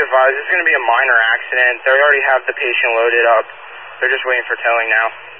advised, it's going to be a minor accident. They already have the patient loaded up. They're just waiting for towing now.